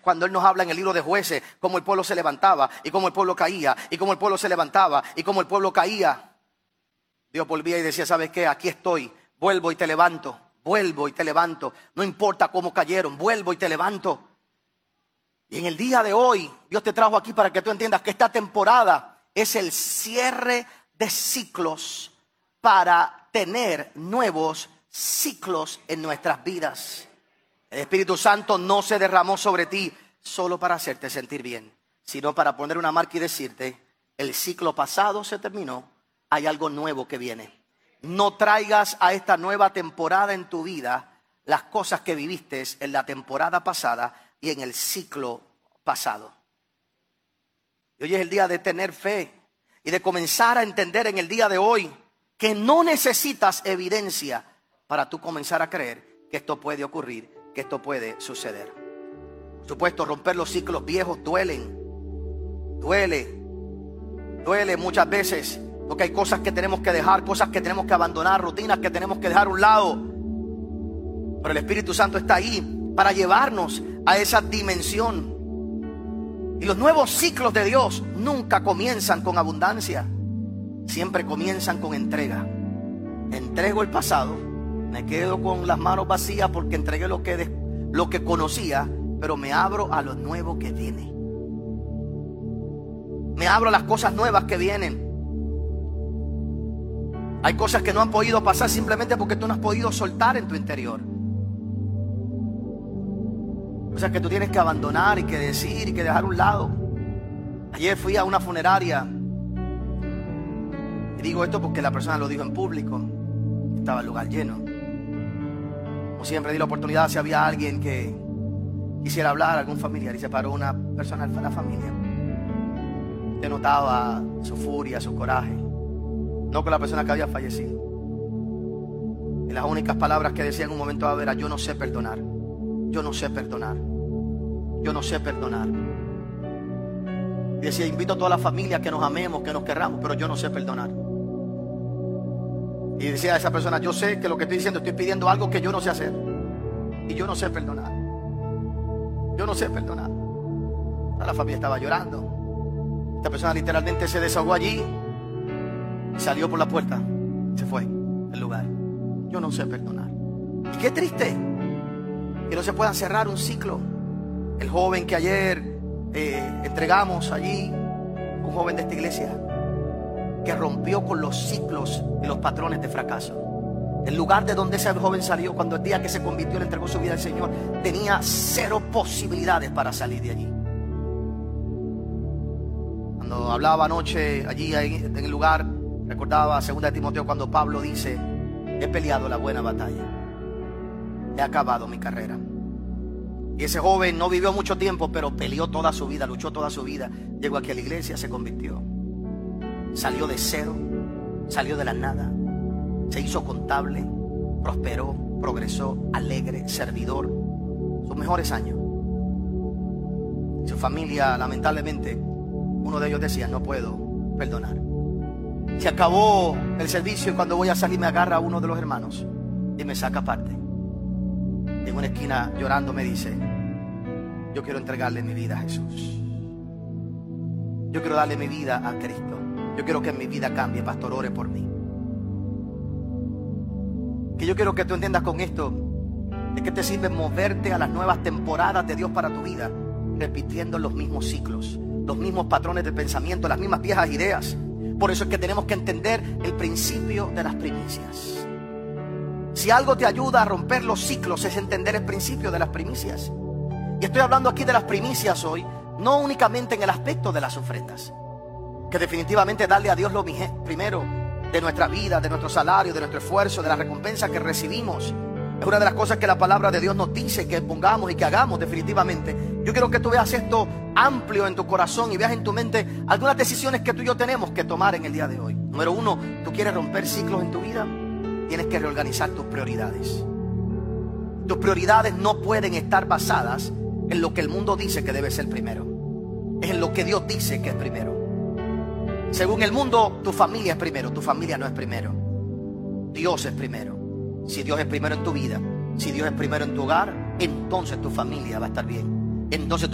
cuando Él nos habla en el libro de Jueces, cómo el pueblo se levantaba y cómo el pueblo caía, y cómo el pueblo se levantaba y cómo el pueblo caía. Dios volvía y decía, ¿sabes qué? Aquí estoy, vuelvo y te levanto, vuelvo y te levanto. No importa cómo cayeron, vuelvo y te levanto. Y en el día de hoy, Dios te trajo aquí para que tú entiendas que esta temporada es el cierre de ciclos para tener nuevos ciclos en nuestras vidas. El Espíritu Santo no se derramó sobre ti solo para hacerte sentir bien, sino para poner una marca y decirte, el ciclo pasado se terminó, hay algo nuevo que viene. No traigas a esta nueva temporada en tu vida las cosas que viviste en la temporada pasada y en el ciclo pasado. Y hoy es el día de tener fe y de comenzar a entender en el día de hoy que no necesitas evidencia para tú comenzar a creer que esto puede ocurrir, que esto puede suceder. Por supuesto, romper los ciclos viejos duele muchas veces, porque hay cosas que tenemos que dejar, cosas que tenemos que abandonar, rutinas que tenemos que dejar a un lado. Pero el Espíritu Santo está ahí para llevarnos a esa dimensión. Y los nuevos ciclos de Dios nunca comienzan con abundancia, siempre comienzan con entrega. Entrego el pasado, me quedo con las manos vacías porque entregué lo que conocía, pero me abro a lo nuevo que viene. Me abro a las cosas nuevas que vienen. Hay cosas que no han podido pasar simplemente porque tú no has podido soltar en tu interior. Cosas que tú tienes que abandonar y que decir y que dejar a un lado. Ayer fui a una funeraria. Y digo esto porque la persona lo dijo en público. Estaba el lugar lleno. Como siempre di la oportunidad si había alguien que quisiera hablar, algún familiar. Y se paró una persona de la familia. Te notaba su furia, su coraje. No con la persona que había fallecido. Y las únicas palabras que decía en un momento dado era: yo no sé perdonar. Yo no sé perdonar. Yo no sé perdonar. Y decía: invito a toda la familia que nos amemos, que nos querramos, pero yo no sé perdonar. Y decía a esa persona: yo sé que lo que estoy diciendo, estoy pidiendo algo que yo no sé hacer. Y yo no sé perdonar. Yo no sé perdonar. La familia estaba llorando. Esta persona literalmente se desahogó allí y salió por la puerta. Se fue del lugar. Yo no sé perdonar. Y qué triste que no se pueda cerrar un ciclo. El joven que ayer entregamos allí, un joven de esta iglesia, que rompió con los ciclos y los patrones de fracaso. El lugar de donde ese joven salió, cuando el día que se convirtió, le entregó su vida al Señor, tenía 0 posibilidades para salir de allí. Cuando hablaba anoche allí en el lugar, recordaba 2 Timoteo cuando Pablo dice: he peleado la buena batalla, he acabado mi carrera. Y ese joven no vivió mucho tiempo, pero peleó toda su vida, luchó toda su vida. Llegó aquí a la iglesia, se convirtió. Salió de 0, salió de la nada, se hizo contable, prosperó, progresó, alegre, servidor. Sus mejores años. Su familia, lamentablemente, uno de ellos decía: no puedo perdonar. Se acabó el servicio y cuando voy a salir me agarra uno de los hermanos y me saca aparte. En una esquina llorando me dice: yo quiero entregarle mi vida a Jesús. Yo quiero darle mi vida a Cristo. Yo quiero que mi vida cambie. Pastor, ore por mí. Que yo quiero que tú entiendas con esto, de que te sirve moverte a las nuevas temporadas de Dios para tu vida, repitiendo los mismos ciclos, los mismos patrones de pensamiento, las mismas viejas ideas. Por eso es que tenemos que entender el principio de las primicias. Si algo te ayuda a romper los ciclos es entender el principio de las primicias. Y estoy hablando aquí de las primicias hoy, no únicamente en el aspecto de las ofrendas, que definitivamente darle a Dios lo primero de nuestra vida, de nuestro salario, de nuestro esfuerzo, de la recompensa que recibimos. Es una de las cosas que la palabra de Dios nos dice que pongamos y que hagamos definitivamente. Yo quiero que tú veas esto amplio en tu corazón y veas en tu mente algunas decisiones que tú y yo tenemos que tomar en el día de hoy. Número 1, tú quieres romper ciclos en tu vida, tienes que reorganizar tus prioridades. Tus prioridades no pueden estar basadas en lo que el mundo dice que debe ser primero. Es en lo que Dios dice que es primero. Según el mundo, tu familia es primero. Tu familia no es primero. Dios es primero. Si Dios es primero en tu vida, si Dios es primero en tu hogar, entonces tu familia va a estar bien. Entonces